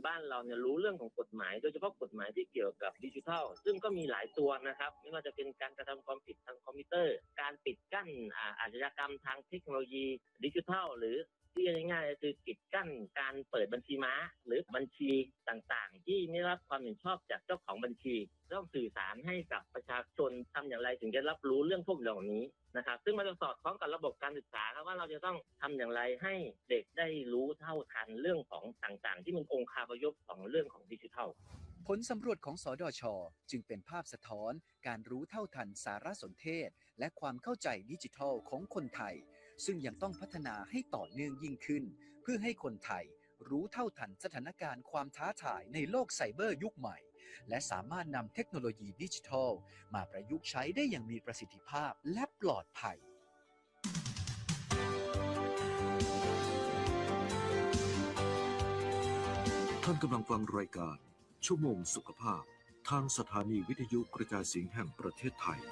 บ้านเราเนี่ยรู้เรื่องของกฎหมายโดยเฉพาะกฎหมายที่เกี่ยวกับดิจิทัลซึ่งก็มีหลายตัวนะครับไม่ว่าจะเป็นการกระทำความผิดทางคอมพิวเตอร์การปิดกั้นอาชญากรรมทางเทคโนโลยีดิจิทัลหรือที่ง่ายๆคือปิดกั้นการเปิดบัญชีม้าหรือบัญชีต่างๆที่ไม่รับความเห็นชอบจากเจ้าของบัญชีต้องสื่อสารให้กับประชาชนทำอย่างไรถึงจะรับรู้เรื่องพวกเหล่านี้นะครับซึ่งมันจะสอดคล้องกับระบบการศึกษาครับว่าเราจะต้องทำอย่างไรให้เด็กได้รู้เท่าทันเรื่องของต่างๆที่มันองค์คาพยพของเรื่องของดิจิทัลผลสำรวจของสดช.จึงเป็นภาพสะท้อนการรู้เท่าทันสารสนเทศและความเข้าใจดิจิทัลของคนไทยซึ่งยังต้องพัฒนาให้ต่อเนื่องยิ่งขึ้นเพื่อให้คนไทยรู้เท่าทันสถานการณ์ความท้าทายในโลกไซเบอร์ยุคใหม่และสามารถนำเทคโนโลยีดิจิทัลมาประยุกต์ใช้ได้อย่างมีประสิทธิภาพและปลอดภัยท่านกำลังฟังรายการชั่วโมงสุขภาพทางสถานีวิทยุกระจายเสียงแห่งประเทศไทย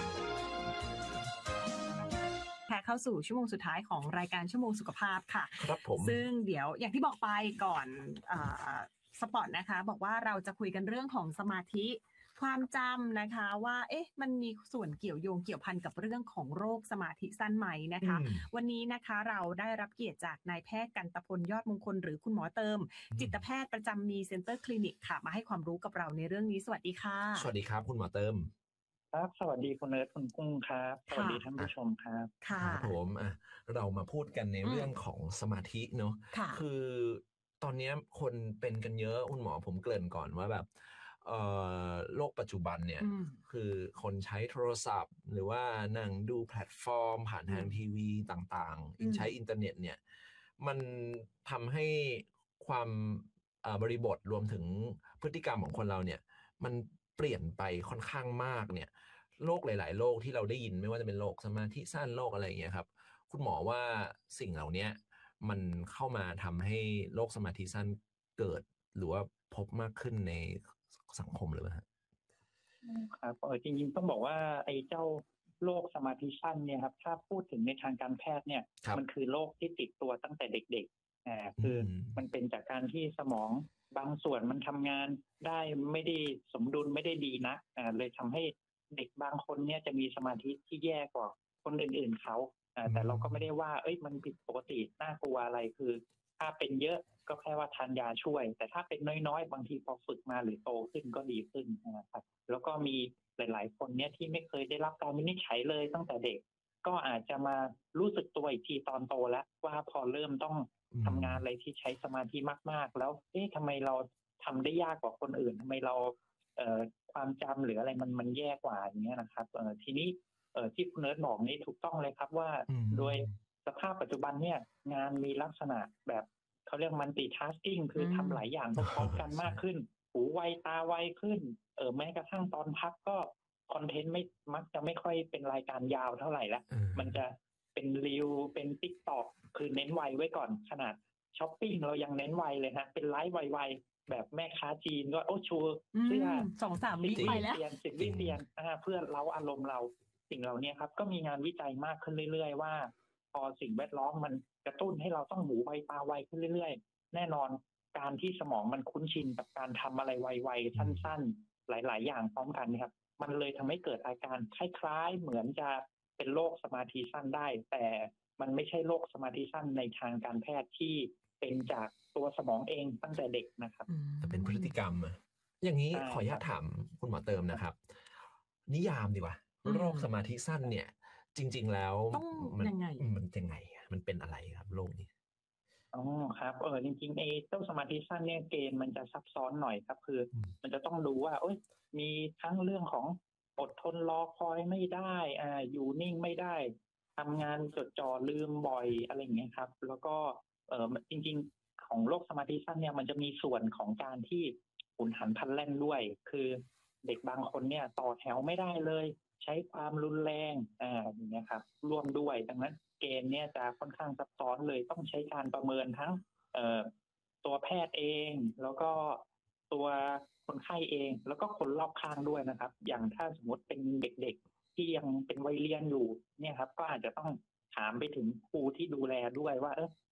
เข้าสู่ชั่วโมงสุดท้ายของรายการชั่วโมงสุขภาพค่ะครับผมซึ่งเดี๋ยวอย่างที่บอกไปก่อนสปอตนะคะบอกว่าเราจะคุยกันเรื่องของสมาธิความจำนะคะว่ามันมีส่วนเกี่ยวโยงเกี่ยวพันกับเรื่องของโรคสมาธิสั้นไหมนะคะวันนี้นะคะเราได้รับเกียรติจากนายแพทย์กันตพลยอดมงคลหรือคุณหมอเติมจิตแพทย์ประจำมีเซ็นเตอร์คลินิกค่ะมาให้ความรู้กับเราในเรื่องนี้สวัสดีค่ะสวัสดีครับคุณหมอเติมครับสวัสดีคุณเนิร์ดคุณกุ้งครับสวัสดีท่านผู้ชมครับครับผมเรามาพูดกันในเรื่องของสมาธิเนาะคือตอนนี้คนเป็นกันเยอะคุณหมอผมเกริ่นก่อนว่าแบบโลกปัจจุบันเนี่ยคือคนใช้โทรศัพท์หรือว่านั่งดูแพลตฟอร์มผ่านทางทีวีต่างๆใช้อินเทอร์เน็ตเนี่ยมันทำให้ความบริบทรวมถึงพฤติกรรมของคนเราเนี่ยมันเปลี่ยนไปค่อนข้างมากเนี่ยโรคหลายๆโรคที่เราได้ยินไม่ว่าจะเป็นโรคสมาธิสั้นโรคอะไรอย่างเงี้ยครับคุณหมอว่าสิ่งเหล่านี้มันเข้ามาทำให้โรคสมาธิสั้นเกิดหรือว่าพบมากขึ้นในสังคมหรือเปล่าครับจริงๆต้องบอกว่าไอ้เจ้าโรคสมาธิสั้นเนี่ยครับถ้าพูดถึงในทางการแพทย์เนี่ยมันคือโรคที่ติดตัวตั้งแต่เด็กๆคือมันเป็นจากการที่สมองบางส่วนมันทำงานได้ไม่ได้สมดุลไม่ได้ดีนะเลยทำให้เด็กบางคนเนี่ยจะมีสมาธิที่แย่กว่าคนอื่นๆเขาแต่เราก็ไม่ได้ว่ามันผิดปกติน่ากลัวอะไรคือถ้าเป็นเยอะก็แค่ว่าทานยาช่วยแต่ถ้าเป็นน้อยๆบางทีพอฝึกมาหรือโตขึ้นก็ดีขึ้นนะครับแล้วก็มีหลายๆคนเนี่ยที่ไม่เคยได้รับการวินิจฉัยเลยตั้งแต่เด็กก็อาจจะมารู้สึกตัวอีกทีตอนโตแล้วว่าพอเริ่มต้องทำงานอะไรที่ใช้สมาธิมากๆแล้วทำไมเราทำได้ยากกว่าคนอื่นทำไมเราความจำหรืออะไรมันแย่กว่าอย่างเงี้ยนะครับทีนี้ที่คุณเนิร์ดบอกนี่ถูกต้องเลยครับว่าโดยสภาพปัจจุบันเนี่ยงานมีลักษณะแบบเขาเรียกมัลติทัสกิ้งคือทำหลายอย่างพร้อมกันมากขึ้นหูไวตาไวขึ้นแม้กระทั่งตอนพักก็คอนเทนต์มักจะไม่ค่อยเป็นรายการยาวเท่าไหร่ละมันจะเป็นรีวเป็น TikTok คือเน้นไวไว้ก่อนขนาดช้อปปิ้งเรายังเน้นไวเลยฮะเป็นไลฟ์ไวๆแบบแม่ค้าจีนก็ชูเสื้อ 2-3 วิไปแล้ว 10 วิเปลี่ยนเพื่อเร้าอารมณ์เราสิ่งเหล่านี้ครับก็มีงานวิจัยมากขึ้นเรื่อยๆว่าพอสิ่งแวดล้อมมันกระตุ้นให้เราต้องหูไวตาไวขึ้นเรื่อยๆแน่นอนการที่สมองมันคุ้นชินกับการทำอะไรไวๆสั้นๆหลายๆอย่างพร้อมกันนะครับมันเลยทำให้เกิดอาการคล้ายๆเหมือนจะเป็นโรคสมาธิสั้นได้แต่มันไม่ใช่โรคสมาธิสั้นในทางการแพทย์ที่เป็นจากตัวสมองเองตั้งแต่เด็กนะครับแต่เป็นพฤติกรรมอย่างนี้ขออนุญาตถามคุณหมอเติมนะครับนิยามดีกว่าโรคสมาธิสั้นเนี่ยจริงๆแล้วมันยังไงมันเป็นอะไรครับโรคนี้ครับจริงๆเจ้าสมาธิสั้นเนี่ยเกณฑ์มันจะซับซ้อนหน่อยครับคือมันจะต้องดูว่ามีทั้งเรื่องของอดทนรอคอยไม่ได้อยู่นิ่งไม่ได้ทำงานจดจ่อลืมบ่อยอะไรอย่างเงี้ยครับแล้วก็จริงๆของโรคสมาธิสั้นเนี่ยมันจะมีส่วนของการที่หุนหันพลันแล่นด้วยคือเด็กบางคนเนี่ยต่อแถวไม่ได้เลยใช้ความรุนแรงอย่างเงี้ยครับร่วมด้วยดังนั้นเกณฑ์เนี่ยจะค่อนข้างซับซ้อนเลยต้องใช้การประเมินทั้งตัวแพทย์เองแล้วก็ตัวคนไข้เองแล้วก็คนรอบข้างด้วยนะครับอย่างถ้าสมมติเป็นเด็กๆที่ยังเป็นวัยเรียนอยู่เนี่ยครับก็อาจจะต้องถามไปถึงครูที่ดูแลด้วยว่าครู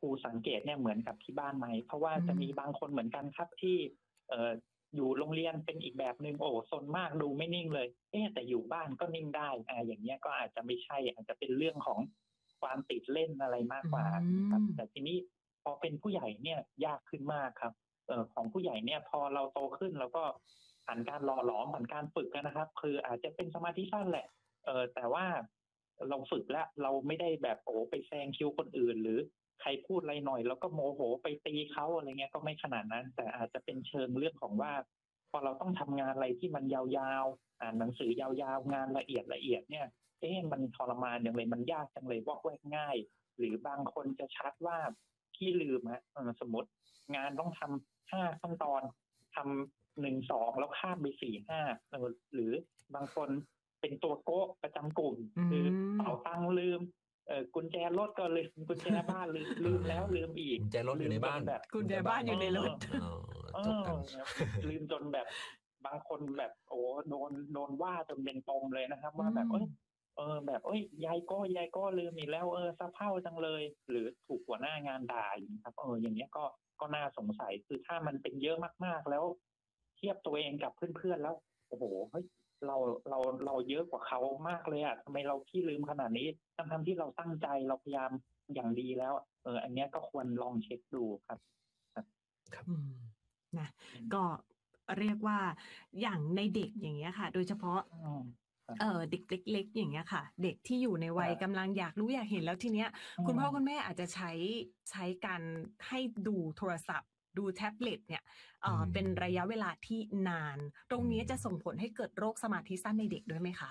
รูสังเกตเนี่ยเหมือนกับที่บ้านไหมเพราะว่าจะมีบางคนเหมือนกันครับที่อยู่โรงเรียนเป็นอีกแบบนึงโอ้ซนมากดูไม่นิ่งเลยแต่อยู่บ้านก็นิ่งได้อย่างเงี้ยก็อาจจะไม่ใช่อาจจะเป็นเรื่องของความติดเล่นอะไรมากกว่าครับแต่ทีนี้พอเป็นผู้ใหญ่เนี่ยยากขึ้นมากครับของผู้ใหญ่เนี่ยพอเราโตขึ้นเราก็ผ่านการหล่อหลอมผ่านการฝึกนะครับคืออาจจะเป็นสมาธิสั้นแหละแต่ว่าเราฝึกแล้วเราไม่ได้แบบไปแซงคิวคนอื่นหรือใครพูดอะไรหน่อยแล้วก็โมโหไปตีเขาอะไรเงี้ยก็ไม่ขนาดนั้นแต่อาจจะเป็นเชิงเรื่องของว่าพอเราต้องทำงานอะไรที่มันยาวๆอ่านหนังสือยาวๆงานละเอียดเนี่ยมันทรมานอย่างไรมันยากจังเลยวอกแวกง่ายหรือบางคนจะชัดว่าที่ลืมสมมติงานต้องทำ5ขั้นตอนทำ1 2แล้วข้ามไป4 5หรือบางคนเป็นตัวโก๊ะประจำกลุ่มคือเป๋าตังค์ลืมกุญแจรถก็ลืมกุญแจบ้านลืมแล้วลืมอีกกุญแจรถอยู่ในบ้านแบบกุญแจบ้านอยู่ในรถลืมจนแบบบางคนแบบโดนว่าจนเป็นปมเลยนะครับว่าแบบแบบยายก็ลืมอีกแล้วสะเพร่าจังเลยหรือถูกหัวหน้างานด่าอย่างนี้ครับอย่างเงี้ยก็น่าสงสัยคือถ้ามันเป็นเยอะมากๆแล้วเทียบตัวเองกับเพื่อนๆแล้วโอ้โหเฮ้ยเราเยอะกว่าเขามากเลยทำไมเราขี้ลืมขนาดนี้ทั้งที่เราตั้งใจเราพยายามอย่างดีแล้วอันเนี้ยก็ควรลองเช็คดูครับนะก็เรียกว่าอย่างในเด็กอย่างเงี้ยค่ะโดยเฉพาะเด็กเล็กๆอย่างเงี้ยค่ะเด็กที่อยู่ในวัยกำลังอยากรู้อยากเห็นแล้วทีเนี้ยคุณพ่อคุณแม่อาจจะใช้การให้ดูโทรศัพท์ดูแท็บเล็ตเนี่ยเป็นระยะเวลาที่นานตรงนี้จะส่งผลให้เกิดโรคสมาธิสั้นในเด็กด้วยไหมคะ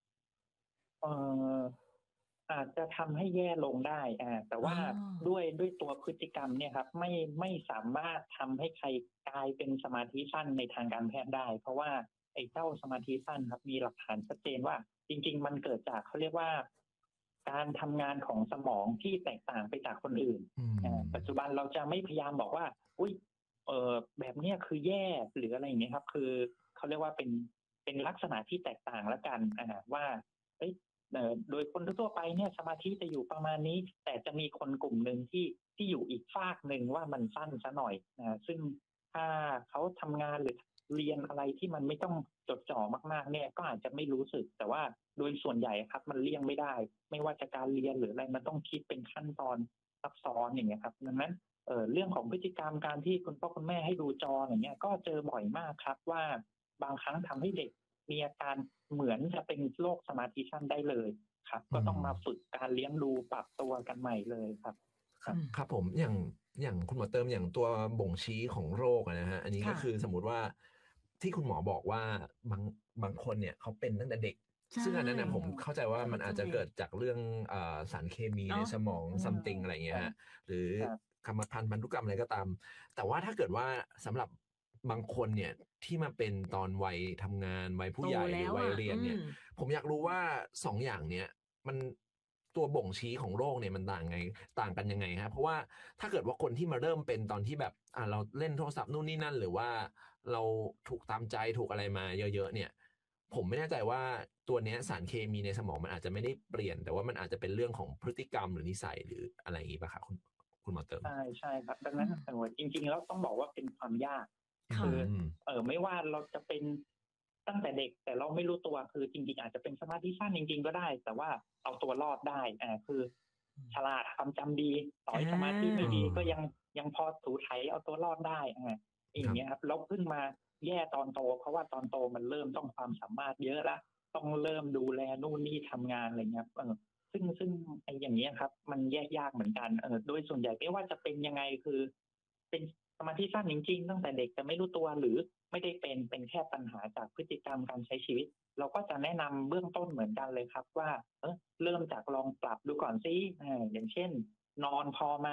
อาจจะทำให้แย่ลงได้แต่ว่าด้วยตัวพฤติกรรมเนี่ยครับไม่สามารถทำให้ใครกลายเป็นสมาธิสั้นในทางการแพทย์ได้เพราะว่าไอ้เจ้าสมาธิสั้นครับมีหลักฐานชัดเจนว่าจริงๆมันเกิดจากเขาเรียกว่าการทำงานของสมองที่แตกต่างไปจากคนอื่นปัจจุบันเราจะไม่พยายามบอกว่าอุ้ยแบบเนี้ยคือแย่หรืออะไรอย่างเงี้ยครับคือเขาเรียกว่าเป็นลักษณะที่แตกต่างละกันว่าโดยคนทั่วไปเนี่ยสมาธิจะอยู่ประมาณนี้แต่จะมีคนกลุ่มหนึ่งที่อยู่อีกฝากหนึ่งว่ามันสั้นซะหน่อยซึ่งถ้าเขาทำงานหรือเรียนอะไรที่มันไม่ต้องจดจ่อมากๆเนี่ยก็อาจจะไม่รู้สึกแต่ว่าโดยส่วนใหญ่ครับมันเลี่ยงไม่ได้ไม่ว่าจะการเรียนหรืออะไรมันต้องคิดเป็นขั้นตอนซับซ้อนอย่างเงี้ยครับดังนั้นเรื่องของพฤติกรรมการที่คุณพ่อคุณแม่ให้ดูจออย่างเงี้ยก็เจอบ่อยมากครับว่าบางครั้งทำให้เด็กมีอาการเหมือนจะเป็นโรคสมาธิสั้นได้เลยครับก็ต้องมาฝึกการเลี้ยงดูปรับตัวกันใหม่เลยครับครับผมอย่างคุณหมอเติมอย่างตัวบ่งชี้ของโรคนะฮะอันนี้ก็คือสมมติว่าที่คุณหมอบอกว่าบางคนเนี่ยเขาเป็นตั้งแต่เด็กซึ่งอันนั้นนะผมเข้าใจว่ามันอาจจะเกิดจากเรื่องสารเคมีในสมองซัมติงอะไรเงี้ยฮะหรือกรรมพันธุ์พันธุกรรมอะไรก็ตามแต่ว่าถ้าเกิดว่าสำหรับบางคนเนี่ยที่มาเป็นตอนวัยทำงานวัยผู้ใหญ่หรือวัยเรียนเนี่ยผมอยากรู้ว่า2อย่างเนี้ยมันตัวบ่งชี้ของโรคเนี่ยมันต่างกันยังไงฮะเพราะว่าถ้าเกิดว่าคนที่มาเริ่มเป็นตอนที่แบบเราเล่นโทรศัพท์นู่นนี่นั่นหรือว่าเราถูกตามใจถูกอะไรมาเยอะๆเนี่ยผมไม่แน่ใจว่าตัวเนี้ยสารเคมีในสมองมันอาจจะไม่ได้เปลี่ยนแต่ว่ามันอาจจะเป็นเรื่องของพฤติกรรมหรือนิสัยหรืออะไรอย่างนี้ป่ะครับคุณหมอเติมใช่ครับดังนั้นจริงๆแล้วต้องบอกว่าเป็นความยากคือไม่ว่าเราจะเป็นตั้งแต่เด็กแต่เราไม่รู้ตัวคือจริงๆอาจจะเป็นสมาธิสั้นจริงๆก็ได้แต่ว่าเอาตัวรอดได้คือฉลาดความจำดีต่อให้สมาธิไม่ดีก็ยังพอถูไถเอาตัวรอดได้อย่างเงี้ยครับแล้วขึ้นมาแย่ตอนโตเพราะว่าตอนโตมันเริ่มต้องความสามารถเยอะละต้องเริ่มดูแลนู่นนี่ทำงานอะไรเงี้ยซึ่งไอ้อย่างเงี้ยครับมันแยกยากเหมือนกันโดยส่วนใหญ่ไม่ว่าจะเป็นยังไงคือเป็นสมาธิสั้นจริงๆตั้งแต่เด็กแต่ไม่รู้ตัวหรือไม่ได้เป็นแค่ปัญหาจากพฤติกรรมการใช้ชีวิตเราก็จะแนะนำเบื้องต้นเหมือนกันเลยครับว่าเริ่มจากลองปรับดูก่อนสิอย่างเช่นนอนพอไหม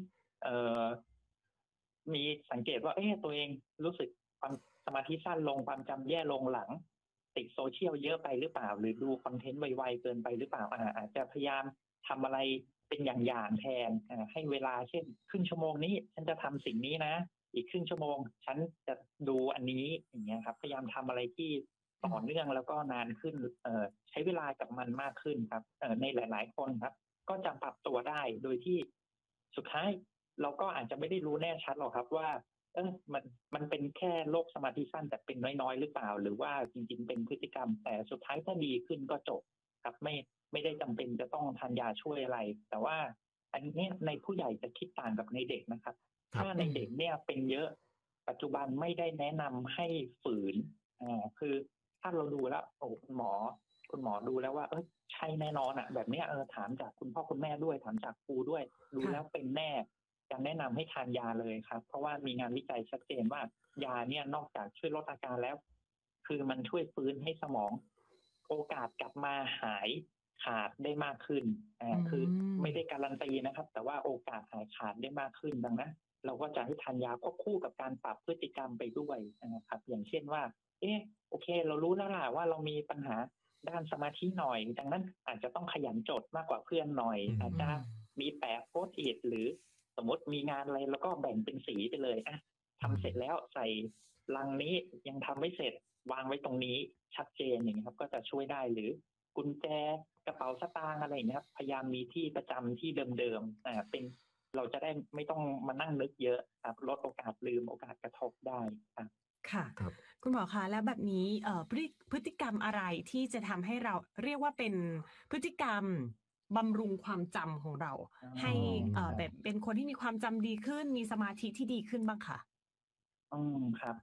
มีสังเกตว่าตัวเองรู้สึกความสมาธิสั้นลงความจำแย่ลงหลังติดโซเชียลเยอะไปหรือเปล่าหรือดูคอนเทนต์ไวๆเกินไปหรือเปล่าอาจจะพยายามทำอะไรเป็นอย่างแทนให้เวลาเช่นครึ่งชั่วโมงนี้ฉันจะทำสิ่งนี้นะอีกครึ่งชั่วโมงฉันจะดูอันนี้อย่างเงี้ยครับพยายามทำอะไรที่ต่อเนื่องแล้วก็นานขึ้นใช้เวลากับมันมากขึ้นครับในหลายๆคนครับก็จะปรับตัวได้โดยที่สุดท้ายเราก็อาจจะไม่ได้รู้แน่ชัดหรอกครับว่ามันเป็นแค่โรคสมาธิสั้นแต่เป็นน้อยๆหรือเปล่าหรือว่าจริงๆเป็นพฤติกรรมแต่สุดท้ายถ้าดีขึ้นก็จบครับไม่ได้จำเป็นจะต้องทานยาช่วยอะไรแต่ว่าอันนี้ในผู้ใหญ่จะคิดต่างกับในเด็กนะครับถ้าในเด็กเนี่ยเป็นเยอะปัจจุบันไม่ได้แนะนำให้ฝืนคือถ้าเราดูแล้วโอ้คุณหมอดูแล้วว่าใช่แน่นอนอ่ะแบบเนี้ยถามจากคุณพ่อคุณแม่ด้วยถามจากครูด้วยดูแล้วเป็นแน่จะแนะนำให้ทานยาเลยครับเพราะว่ามีงานวิจัยชัดเจนว่ายาเนี่ยนอกจากช่วยลดอาการแล้วคือมันช่วยฟื้นให้สมองโอกาสกลับมาหายขาดได้มากขึ้นคือไม่ได้การันตีนะครับแต่ว่าโอกาสหายขาดได้มากขึ้นดังนั้นเราก็จะให้ทานยาควบคู่กับการปรับพฤติกรรมไปด้วยนะครับอย่างเช่นว่าโอเคเรารู้แล้วล่ะว่าเรามีปัญหาด้านสมาธิหน่อยดังนั้นอาจจะต้องขยันจดมากกว่าเพื่อนหน่อยอาจจะมีแปะโพสต์อิทหรือสมมติมีงานอะไรแล้วก็แบ่งเป็นสีไปเลยทำเสร็จแล้วใส่ลังนี้ยังทำไม่เสร็จวางไว้ตรงนี้ชัดเจนอย่างนี้ครับก็จะช่วยได้หรือกุญแจกระเป๋าสตางค์อะไรอย่างนี้ครับพยายามมีที่ประจำที่เดิมๆเป็นเราจะได้ไม่ต้องมานั่งนึกเยอะครับลดโอกาสลืมโอกาสกระทบได้ครับค่ะคุณหมอคะแล้วแบบนี้พฤติกรรมอะไรที่จะทำให้เราเรียกว่าเป็นพฤติกรรมบำรุงความจำของเราให้แบบเป็นคนที่มีความจำดีขึ้นมีสมาธิที่ดีขึ้นบ้างค่ะครับ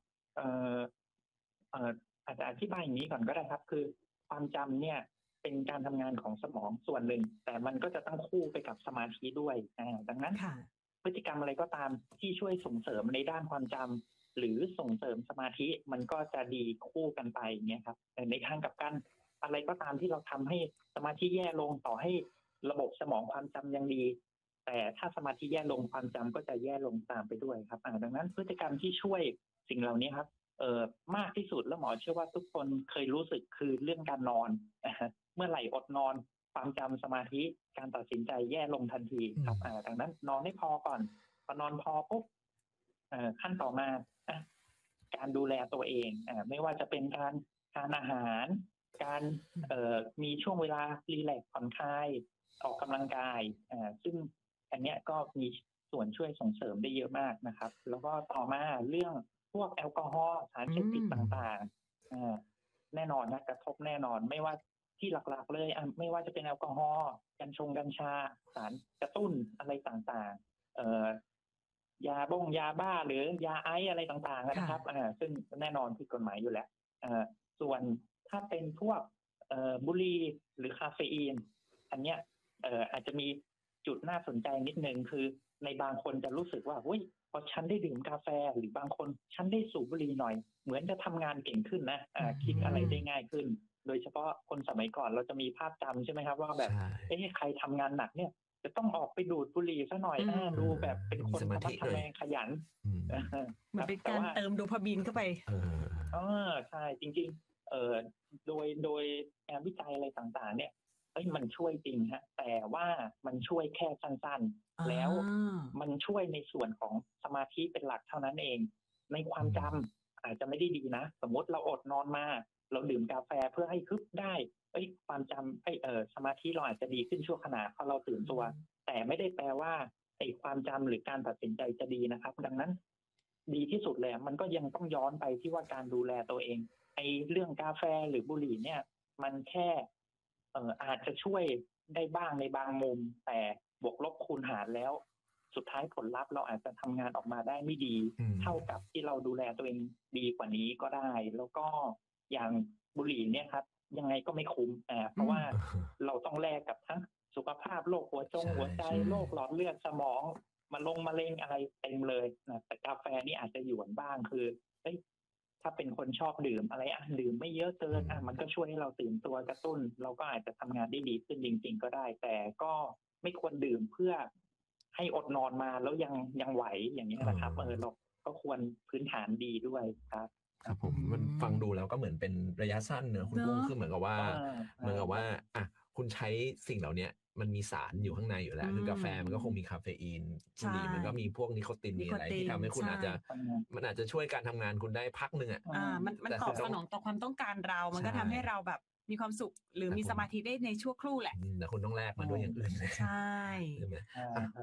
อาจจะอธิบายอย่างนี้ก่อนก็ได้ครับคือความจำเนี่ยเป็นการทำงานของสมองส่วนหนึ่งแต่มันก็จะต้องคู่ไปกับสมาธิด้วยดังนั้นพฤติกรรมอะไรก็ตามที่ช่วยส่งเสริมในด้านความจำหรือส่งเสริมสมาธิมันก็จะดีคู่กันไปเนี่ยครับแต่ในทางกลับกันอะไรก็ตามที่เราทำให้สมาธิแย่ลงต่อให้ระบบสมองความจำยังดีแต่ถ้าสมาธิแย่ลงความจำก็จะแย่ลงตามไปด้วยครับดังนั้นพฤติกรรมที่ช่วยสิ่งเหล่านี้ครับมากที่สุดแล้วหมอเชื่อว่าทุกคนเคยรู้สึกคือเรื่องการนอนเมื่อไหร่อดนอนความจำสมาธิการตัดสินใจแย่ลงทันทีครับดังนั้นนอนให้พอก่อนพอนอนพอปุ๊บขั้นต่อมาการดูแลตัวเองไม่ว่าจะเป็นการทานอาหารการมีช่วงเวลารีแลกซ์ผ่อนคลายออกกำลังกายซึ่งอันเนี้ยก็มีส่วนช่วยส่งเสริมได้เยอะมากนะครับแล้วก็ต่อมาเรื่องพวกแอลกอฮอล์สารเสพติดต่างๆแน่นอนนะกระทบแน่นอนไม่ว่าที่หลักๆเลยไม่ว่าจะเป็นแอลกอฮอล์กัญชาสารกระตุ้นอะไรต่างๆยาบ้าหรือยาไอซ์อะไรต่างๆนะครับซึ่งแน่นอนผิดกฎหมายอยู่แล้วส่วนถ้าเป็นพวกบุหรี่หรือคาเฟอีนอันเนี้ยอาจจะมีจุดน่าสนใจนิดนึงคือในบางคนจะรู้สึกว่าพอฉันได้ดื่มกาแฟหรือบางคนฉันได้สูบบุหรี่หน่อยเหมือนจะทำงานเก่งขึ้นนะคิดอะไรได้ง่ายขึ้นโดยเฉพาะคนสมัยก่อนเราจะมีภาพจำใช่ไหมครับว่าแบบใครทำงานหนักเนี่ยจะต้องออกไปดูดบุหรี่ซะหน่อยดูแบบเป็นคนทำงานขยันเหมือนเป็นการเติมโดพามีนเข้าไปใช่จริงๆโดยงานวิจัยอะไรต่างๆเนี่ยมันช่วยจริงฮะแต่ว่ามันช่วยแค่สั้นๆแล้วมันช่วยในส่วนของสมาธิเป็นหลักเท่านั้นเองในความจำอาจจะไม่ได้ดีนะสมมติเราอดนอนมาเราดื่มกาแฟเพื่อให้คึบได้ความจำสมาธิเราอาจจะดีขึ้นชั่วขณะเพราะเราตื่นตัวแต่ไม่ได้แปลว่าความจำหรือการตัดสินใจจะดีนะครับดังนั้นดีที่สุดเลยมันก็ยังต้องย้อนไปที่ว่าการดูแลตัวเองเรื่องกาแฟหรือบุหรี่เนี่ยมันแค่อาจจะช่วยได้บ้างในบางมุมแต่บวกลบคูณหารแล้วสุดท้ายผลลัพธ์เราอาจจะทำงานออกมาได้ไม่ดีเท่ากับที่เราดูแลตัวเองดีกว่านี้ก็ได้แล้วก็อย่างบุหรี่เนี่ยครับยังไงก็ไม่คุ้มเพราะว่าเราต้องแลกกับทั้งสุขภาพโรคหัวใจโรคหลอดเลือดสมองมะเร็งอะไรเต็มเลยนะแต่กาแฟนี่อาจจะหยวนบ้างคือถ้าเป็นคนชอบดื่มอะไรดื่มไม่เยอะเกินมันก็ช่วยให้เราตื่นตัวกระตุ้นเราก็อาจจะทำงานได้ดีขึ้นจริงๆก็ได้แต่ก็ไม่ควรดื่มเพื่อให้อดนอนมาแล้วยังไหวอย่างนี้นะครับเราก็ควรพื้นฐานดีด้วยครับครับผมมันฟังดูแล้วก็เหมือนเป็นระยะสั้นเนอะคุณกุ้งคือเหมือนกับว่าคุณใช้สิ่งเหล่านี้มันมีสารอยู่ข้างในอยู่แล้วคือกาแฟมันก็คงมีคาเฟอีนบุหรี่มันก็มีพวกนิโคตินมีอะไรที่ทำให้คุณอาจจะช่วยการทำงานคุณได้พักนึงมันตอบสนองต่อความต้องการเรามันก็ทำให้เราแบบมีความสุขหรือมีสมาธิได้ในชั่วครู่แหละแต่คุณต้องแลกมาด้วยอย่างอื่นใช่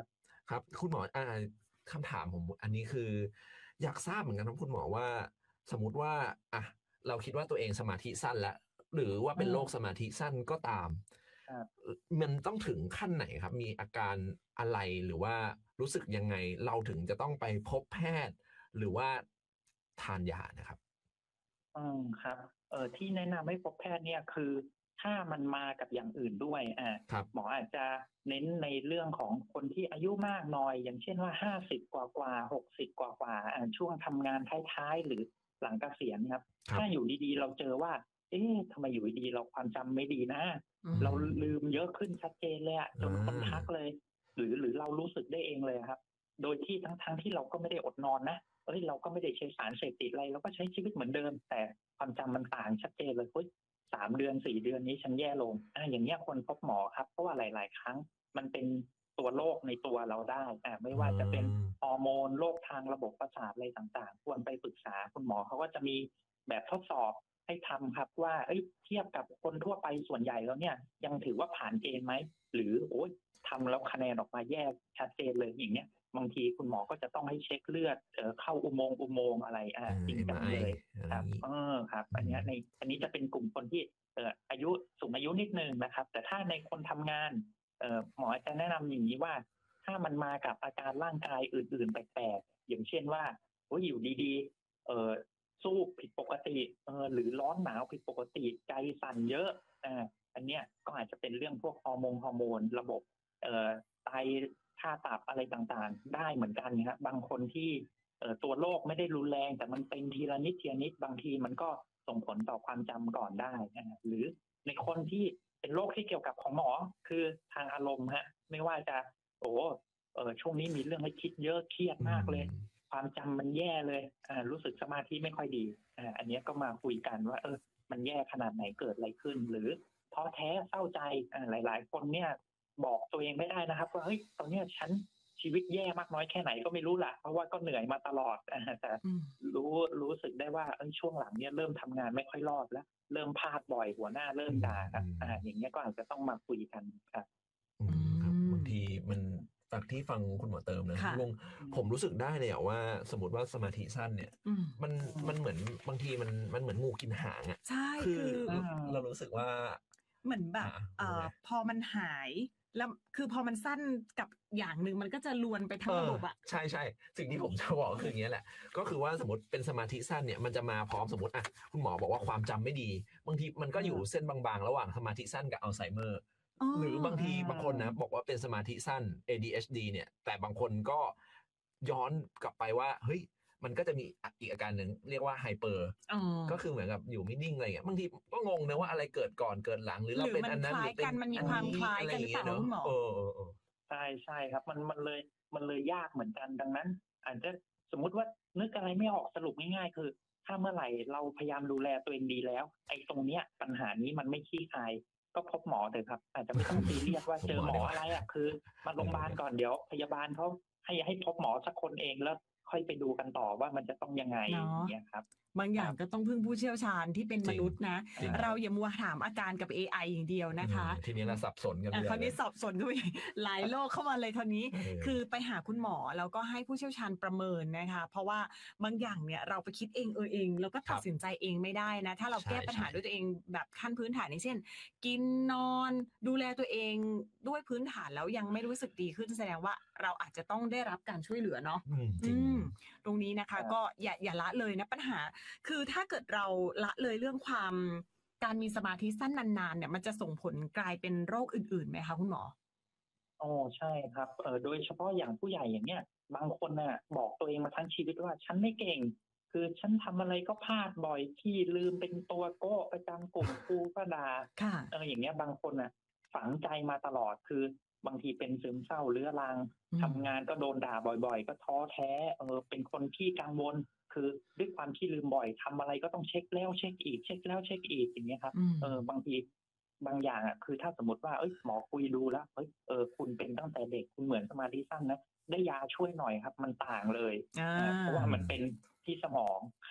ครับคุณหมอคำถามผมอันนี้คืออยากทราบเหมือนกันครับคุณหมอว่าสมมติว่าอ่ะเราคิดว่าตัวเองสมาธิสั้นแล้วหรือว่าเป็นโรคสมาธิสั้นก็ตามมันต้องถึงขั้นไหนครับมีอาการอะไรหรือว่ารู้สึกยังไงเราถึงจะต้องไปพบแพทย์หรือว่าทานยานะครับครับที่แนะนำให้พบแพทย์เนี่ยคือถ้ามันมากับอย่างอื่นด้วยหมออาจจะเน้นในเรื่องของคนที่อายุมากหน่อยอย่างเช่นว่า50กว่า60กว่าช่วงทำงานท้ายๆหรือหลังเกษียณครับถ้าอยู่ดีๆเราเจอว่าทำไมอยู่ดีๆเราความจำไม่ดีนะเราลืมเยอะขึ้นชัดเจนเลยจนคนทักเลยหรือเรารู้สึกได้เองเลยครับโดยที่ทั้งที่เราก็ไม่ได้อดนอนนะเราก็ไม่ได้ใช้สารเสพติดอะไรเราก็ใช้ชีวิตเหมือนเดิมแต่ความจำมันต่างชัดเจนเลย3 เดือน 4 เดือนนี้ฉันแย่ลงอย่างเงี้ยคนพบหมอครับเพราะว่าหลายๆครั้งมันเป็นตัวโรคในตัวเราได้ไม่ว่าจะเป็นฮอร์โมนโรคทางระบบประสาทอะไรต่างๆควรไปปรึกษาคุณหมอเขาก็จะมีแบบทดสอบให้ทำครับว่าเทียบกับคนทั่วไปส่วนใหญ่แล้วเนี่ยยังถือว่าผ่านเกณฑ์ไหมหรือทำแล้วคะแนนออกมาแย่ชัดเจนเลยอย่างเงี้ยบางทีคุณหมอก็จะต้องให้เช็คเลือดเข้าอุโมงค์อะไรจริงจังเลยครับครับอันนี้จะเป็นกลุ่มคนที่อายุสูงอายุนิดนึงนะครับแต่ถ้าในคนทำงานหมอจะแนะนำอย่างนี้ว่าถ้ามันมากับอาการร่างกายอื่นๆแปลกๆอย่างเช่นว่าอยู่ดีๆสู้ผิดปกติหรือร้อนหนาวผิดปกติใจสั่นเยอะอันเนี้ยก็อาจจะเป็นเรื่องพวกฮอร์โมนระบบไตค่าตับอะไรต่างๆได้เหมือนกันครับบางคนที่ตัวโรคไม่ได้รุนแรงแต่มันเป็นทีละนิดบางทีมันก็ส่งผลต่อความจำก่อนได้หรือในคนที่เป็นโรคที่เกี่ยวกับของหมอคือทางอารมณ์ไม่ว่าจะช่วงนี้มีเรื่องให้คิดเยอะเครียดมากเลยความจำมันแย่เลยรู้สึกสมาธิไม่ค่อยดีอันนี้ก็มาคุยกันว่ามันแย่ขนาดไหนเกิดอะไรขึ้นหรือท้อแท้เศร้าใจหลายๆคนเนี่ยบอกตัวเองไม่ได้นะครับว่าตอนนี้ฉันชีวิตแย่มากน้อยแค่ไหนก็ไม่รู้ละเพราะว่าก็เหนื่อยมาตลอดแต่รู้สึกได้ว่าช่วงหลังเนี่ยเริ่มทำงานไม่ค่อยรอดแล้วเริ่มพลาดบ่อยหัวหน้าเริ่มด่าครับอย่างเงี้ยก็อาจจะต้องมาคุยกันครับบางทีมันจากที่ฟังคุณหมอเติมนะลุงผมรู้สึกได้เลยว่าสมมติว่าสมาธิสั้นเนี่ยมันเหมือนบางทีมันเหมือนงูกินหางใช่คือเรารู้สึกว่าเหมือนแบบพอมันหายแล้วคือพอมันสั้นกับอย่างหนึ่งมันก็จะลวนไปทั้งระบบใช่ใช่สิ่งที่ผมจะบอกคืออย่างนี้แหละก็คือว่าสมมติเป็นสมาธิสั้นเนี่ยมันจะมาพร้อมสมมติคุณหมอบอกว่าความจำไม่ดีบางทีมันก็อยู่เส้นบางๆระหว่างสมาธิสั้นกับอัลไซเมอร์หรือบางทีบางคนนะบอกว่าเป็นสมาธิสั้น ADHD เนี่ยแต่บางคนก็ย้อนกลับไปว่าเฮ้ยมันก็จะมีอีกอาการหนึ่งเรียกว่าไฮเปอร์ก็คือเหมือนกับอยู่ไม่นิ่งอะไรเงี้ยบางทีก็งงนะว่าอะไรเกิดก่อนเกิดหลังหรือเราเป็นอันนั้นหรือเป็นมันมีความคล้ายกันหรือเปล่าคุณหมอใช่ครับมันเลยยากเหมือนกันดังนั้นอาจจะสมมุติว่านึกอะไรไม่ออกสรุปง่ายๆคือถ้าเมื่อไหร่เราพยายามดูแลตัวเองดีแล้วไอ้ตรงเนี้ยปัญหานี้มันไม่ขี้คายก็พบหมอเถอะครับอาจจะไม่ต้องซีเรียสว่าเจอหมออะไรคือมาโรงพยาบาลก่อนเดี๋ยวพยาบาลเขาให้พบหมอสักคนเองแล้วค่อยไปดูกันต่อว่ามันจะต้องยังไงอย่างเงี้ยครับบางอย่างก็ต้องพึ่งผู้เชี่ยวชาญที่เป็นมนุษย์นะเราอย่ามัวถามอาการกับ AI อย่างเดียวนะคะทีนี้เราสับสนกันคราวนี้สับสนก็หลายโรคเข้ามาเลยทีนี้คือไปหาคุณหมอแล้วก็ให้ผู้เชี่ยวชาญประเมินนะคะเพราะว่าบางอย่างเนี่ยเราไปคิดเองแล้วก็ตัดสินใจเองไม่ได้นะถ้าเราแก้ปัญหาด้วยตัวเองแบบขั้นพื้นฐานอย่างเช่นกินนอนดูแลตัวเองด้วยพื้นฐานแล้วยังไม่รู้สึกดีขึ้นแสดงว่าเราอาจจะต้องได้รับการช่วยเหลือเนาะตรงนี้นะคะก็อย่าละเลยนะปัญหาคือถ้าเกิดเราละเลยเรื่องการมีสมาธิสั้นนานๆเนี่ยมันจะส่งผลกลายเป็นโรคอื่นๆไหมคะคุณหมอใช่ครับโดยเฉพาะอย่างผู้ใหญ่อย่างเนี้ยบางคนน่ะบอกตัวเองมาทั้งชีวิตว่าฉันไม่เก่งคือฉันทำอะไรก็พลาดบ่อยที่ลืมเป็นตัวโก้ประจำกลุ่มครูก็ด่าอย่างเงี้ยบางคนน่ะฝังใจมาตลอดคือบางทีเป็นซึมเศร้าเรื้อรังทำงานก็โดนด่าบ่อยๆก็ท้อแท้เป็นคนที่กังวลคือด้วยความที่ลืมบ่อยทำอะไรก็ต้องเช็คแล้วเช็คอีกเช็คแล้วเช็คอีกอย่างเงี้ยครับบางทีบางอย่างคือถ้าสมมติว่าหมอคุยดูแล้วคุณเป็นตั้งแต่เด็กคุณเหมือนสมาธิสั้นนะได้ยาช่วยหน่อยครับมันต่างเลยเพราะว่ามันเป็นที่สมองค่ะ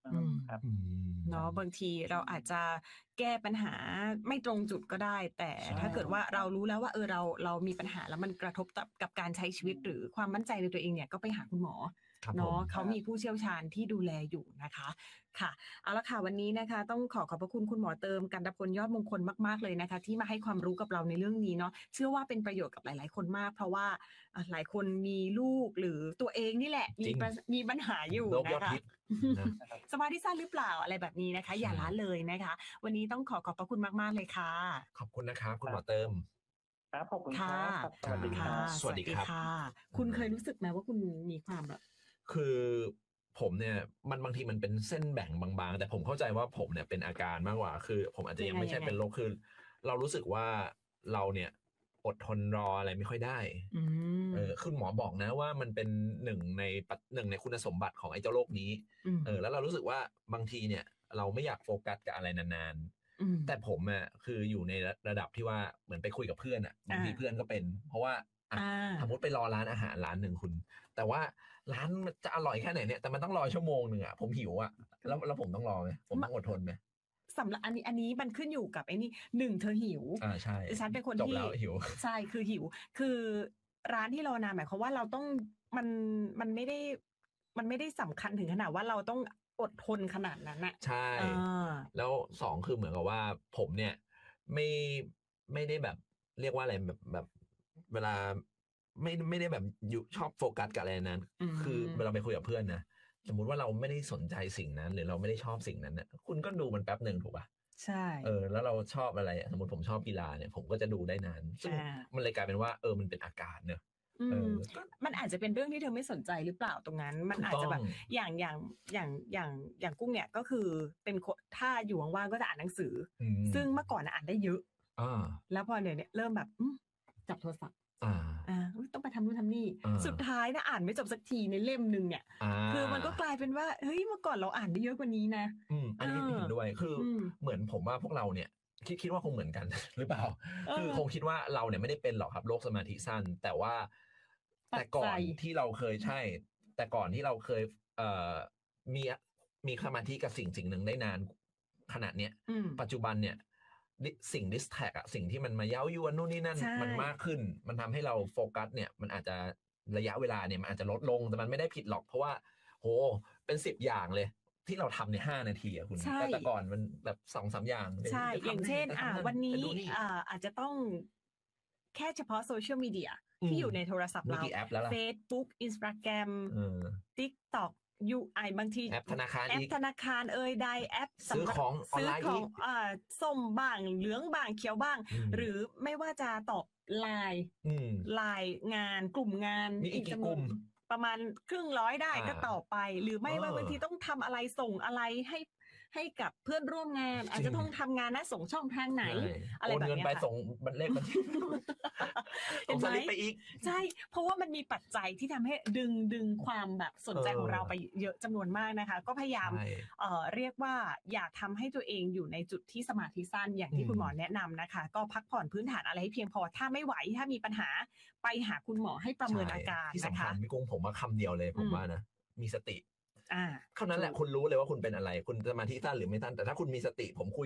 ครับเนาะบางทีเราอาจจะแก้ปัญหาไม่ตรงจุดก็ได้แต่ถ้าเกิดว่าเรารู้แล้วว่าเรามีปัญหาแล้วมันกระทบกับการใช้ชีวิตหรือความมั่นใจในตัวเองเนี่ยก็ไปหาคุณหมอเนาะเขามีผู้เชี่ยวชาญที่ดูแลอยู่นะคะค่ะเอาละค่ะวันนี้นะคะต้องขอบพระคุณคุณหมอเติมกันตพลยอดมงคลมากๆเลยนะคะที่มาให้ความรู้กับเราในเรื่องนี้เนาะเชื่อว่าเป็นประโยชน์กับหลายๆคนมากเพราะว่าหลายคนมีลูกหรือตัวเองนี่แหละมีปัญหาอยู่นะคะสมาธิสั้นหรือเปล่าอะไรแบบนี้นะคะอย่าละเลยนะคะวันนี้ต้องขอบพระคุณมากๆเลยค่ะขอบคุณนะครับคุณหมอเติมครับขอบคุณครับสวัสดีครับสวัสดีครับคุณเคยรู้สึกไหมว่าคุณมีความแบบคือผมเนี่ยมันบางทีมันเป็นเส้นแบ่งบางๆแต่ผมเข้าใจว่าผมเนี่ยเป็นอาการมากกว่าคือผมอาจจะยังไม่ใช่เป็นโรคคือเรารู้สึกว่าเราเนี่ยอดทนรออะไรไม่ค่อยได้คุณหมอบอกนะว่ามันเป็นหนึ่งในคุณสมบัติของไอ้เจ้าโรคนี้แล้วเรารู้สึกว่าบางทีเนี่ยเราไม่อยากโฟกัสกับอะไรนานๆแต่ผมอ่ะคืออยู่ในระดับที่ว่าเหมือนไปคุยกับเพื่อนอ่ะบางทีเพื่อนก็เป็นเพราะว่าสมมติไปรอร้านอาหารร้านหนึ่งคุณแต่ว่าร้านมันจะอร่อยแค่ไหนเนี่ยแต่มันต้องรอชั่วโมงหนึ่งอ่ะผมหิวอ่ะแล้วผมต้องรอไหมผมต้องอดทนไหมสำหรับอันนี้มันขึ้นอยู่กับไอ้นี่1เธอหิวใช่ฉันเป็นคนที่หิวใช่คือหิวคือร้านที่รอนานหมายความว่าเราต้องมันไม่ได้สำคัญถึงขนาดว่าเราต้องอดทนขนาดนั้นน่ะใช่แล้ว2คือเหมือนกับว่าผมเนี่ยไม่ได้แบบเรียกว่าอะไรแบบเวลาไม่ได้แบบอยู่ชอบโฟกัสกับอะไรนั้นคือเวลาไปคุยกับเพื่อนนะสมมุติว่าเราไม่ได้สนใจสิ่งนั้นหรือเราไม่ได้ชอบสิ่งนั้นเนี่ยคุณก็ดูมันแป๊บหนึ่งถูกป่ะใช่แล้วเราชอบอะไรสมมติผมชอบกีฬาเนี่ยผมก็จะดูได้นานซึ่งมันเลยกลายเป็นว่ามันเป็นอาการเนอะมันอาจจะเป็นเรื่องที่เธอไม่สนใจหรือเปล่าตรงนั้นมันอาจจะแบบอย่างกุ้งเนี่ยก็คือเป็นถ้าอยู่ว่างๆก็จะอ่านหนังสือซึ่งเมื่อก่อนอ่านได้เยอะแล้วพอเนี่ยเริ่มแบบจับโทรศัพท์ต้องไปทำนู่นทำนี่สุดท้ายนะอ่านไม่จบสักทีในเล่มนึงเนี่ยคือมันก็กลายเป็นว่าเฮ้ยเมื่อก่อนเราอ่านได้เยอะกว่านี้นะอันนี้เห็นด้วยคือเหมือนผมว่าพวกเราเนี่ยคิดว่าคงเหมือนกันหรือเปล่าคือคงคิดว่าเราเนี่ยไม่ได้เป็นหรอกครับโรคสมาธิสั้นแต่ว่าแต่ก่อนที่เราเคยใช่แต่ก่อนที่เราเคยมีสมาธิกับสิ่งหนึ่งได้นานขนาดเนี้ยปัจจุบันเนี่ยสิ่งดิสแท็กอะสิ่งที่มันมาเย้ายวนนู่นนี่นั่นมันมากขึ้นมันทำให้เราโฟกัสเนี่ยมันอาจจะระยะเวลาเนี่ยมันอาจจะลดลงแต่มันไม่ได้ผิดหรอกเพราะว่าโหเป็น10อย่างเลยที่เราทำใน5 นาทีอะคุณแต่ก่อนมันแบบ2-3 อย่างใช่อย่างเช่นวันนี้อาจจะต้องแค่เฉพาะโซเชียลมีเดียที่อยู่ในโทรศัพท์เรา Facebook Instagram TikTok UI บางทีแอปธนาคารได้แอปซื้อของออนไลน์ส้มบ้างเหลืองบ้างเขียวบ้างหรือไม่ว่าจะตอบไลน์งานกลุ่มงานอีกจำนวนประมาณ100ได้ก็ต่อไปหรือไม่ว่าบางทีต้องทำอะไรส่งอะไรให้กับเพื่อนร่วมงานอาจจะต้องทำงานนะส่งช่องทางไหนอะไรแบบนี้ค่ะโอนเงินไปส่งบัตรเลขบัญชีส่งสลิปไปอีกใช่เพราะว่ามันมีปัจจัยที่ทำให้ดึงความแบบสนใจของเราไปเยอะจำนวนมากนะคะก็พยายามเรียกว่าอย่าทำให้ตัวเองอยู่ในจุดที่สมาธิสั้นอย่างที่คุณหมอแนะนำนะคะก็พักผ่อนพื้นฐานอะไรให้เพียงพอถ้าไม่ไหวถ้ามีปัญหาไปหาคุณหมอให้ประเมินอาการที่สำคัญพี่กุ้งผมว่าคำเดียวเลยผมว่านะมีสติเท่านั้นแหละคุณรู้เลยว่าคุณเป็นอะไรคุณสมาธิสั้นหรือไม่สั้นแต่ถ้าคุณมีสติผมคุย